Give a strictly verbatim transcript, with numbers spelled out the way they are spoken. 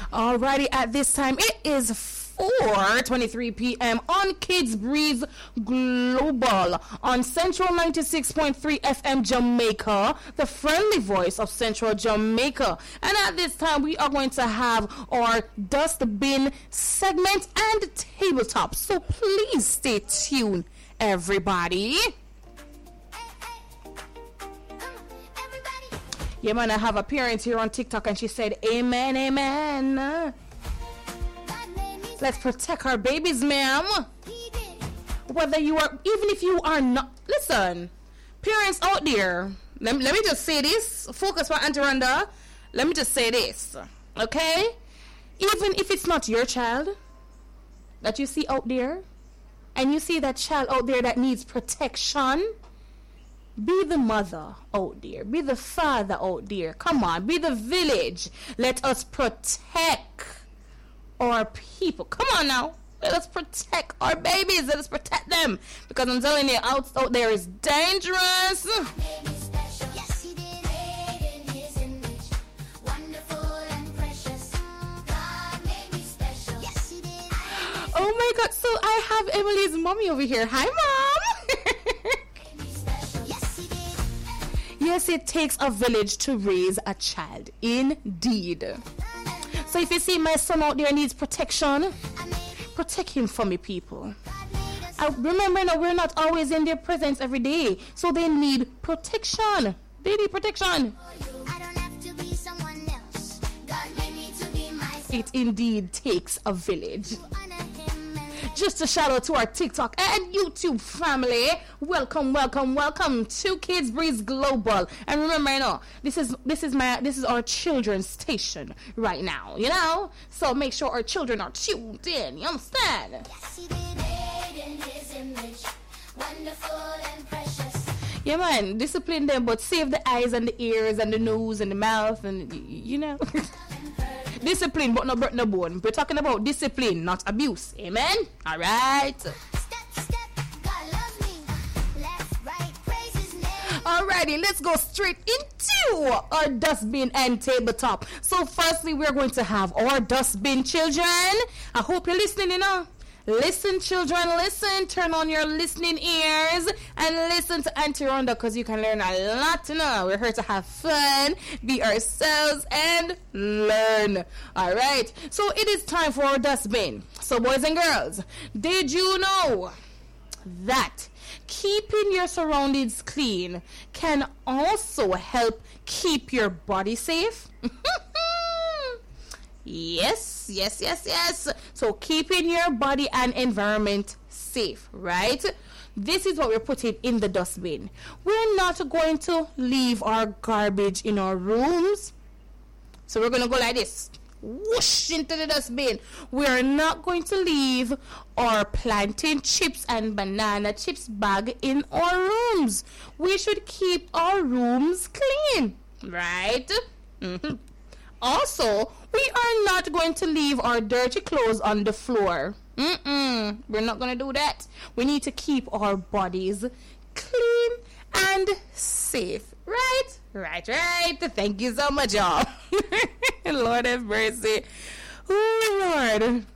Alrighty, at this time it is four twenty-three p.m. on Kids Breeze Global on Central ninety-six point three F M Jamaica, the friendly voice of Central Jamaica. And at this time we are going to have our dustbin segment and tabletop. So please stay tuned, everybody. Yeah, man, I have a parent here on TikTok and she said, amen, amen. Let's protect our babies, ma'am. Whether you are, even if you are not, listen, parents out there, let me, let me just say this, focus for Auntie Rhonda. Let me just say this, okay? Even if it's not your child that you see out there, and you see that child out there that needs protection, be the mother out there. Be the father out there. Come on. Be the village. Let us protect our people. Come on now. Let us protect our babies. Let us protect them. Because I'm telling you, out, out there is dangerous. Oh my God. So I have Emily's mommy over here. Hi, Mom. Yes, it takes a village to raise a child. Indeed. So if you see my son out there needs protection, protect him for me, people. I remember now, we're not always in their presence every day. So they need protection. They need protection. It indeed takes a village. Just a shout out to our TikTok and YouTube family. Welcome, welcome, welcome to Kids Breeze Global. And remember, you know, this is this is my this is our children's station right now, you know? So make sure our children are tuned in, you understand? Yes, he did made in his image. Wonderful and precious. Yeah, man, discipline them, but save the eyes and the ears and the nose and the mouth and, you know. Discipline, but no break no bone. We're talking about discipline, not abuse. Amen? All right. Step, step, God loves me. Left, right, praise his name. Alrighty, let's go straight into our dustbin and tabletop. So firstly, we're going to have our dustbin, children. I hope you're listening, you know. Listen, children, listen. Turn on your listening ears and listen to Auntie Rhonda, because you can learn a lot to know. We're here to have fun, be ourselves, and learn. All right. So it is time for our dustbin. So boys and girls, did you know that keeping your surroundings clean can also help keep your body safe? Yes, yes, yes, yes. So keeping your body and environment safe, right? This is what we're putting in the dustbin. We're not going to leave our garbage in our rooms. So we're going to go like this. Whoosh into the dustbin. We're not going to leave our plantain chips and banana chips bag in our rooms. We should keep our rooms clean, right? Mm-hmm. Also, we are not going to leave our dirty clothes on the floor. Mm-mm. We're not going to do that. We need to keep our bodies clean and safe. Right? Right, right. Thank you so much, y'all. Lord have mercy. Oh, Lord.